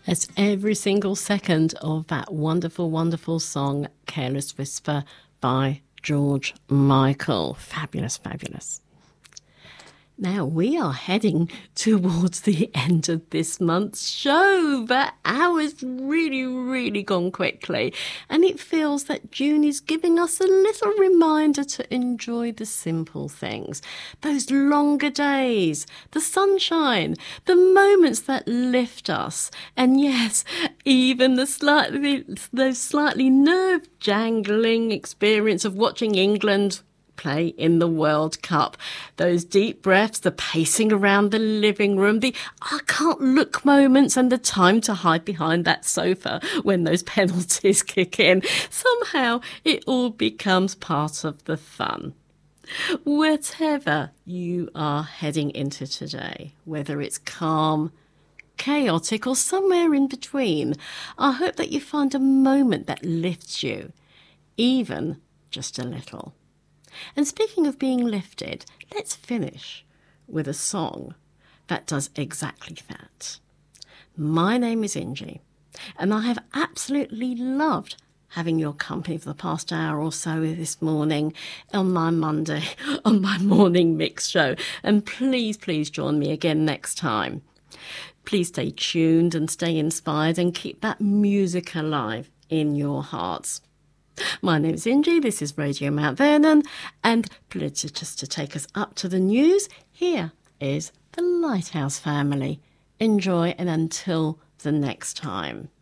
As every single second of that wonderful, wonderful song, Careless Whisper by George Michael. Fabulous, fabulous. Now we are heading towards the end of this month's show. The hour's really gone quickly. And it feels that June is giving us a little reminder to enjoy the simple things. Those longer days, the sunshine, the moments that lift us. And yes, even those slightly nerve-jangling experience of watching England play in the World Cup. Those deep breaths, the pacing around the living room, the I can't look moments, and the time to hide behind that sofa when those penalties kick in. Somehow it all becomes part of the fun. Whatever you are heading into today, whether it's calm, chaotic, or somewhere in between, I hope that you find a moment that lifts you, even just a little. And speaking of being lifted, let's finish with a song that does exactly that. My name is Ingie, and I have absolutely loved having your company for the past hour or so this morning on my morning mix show. And please join me again next time. Please stay tuned and stay inspired and keep that music alive in your hearts. My name is Ingie, this is Radio Mount Vernon, and just to take us up to the news, here is the Lighthouse Family. Enjoy, and until the next time.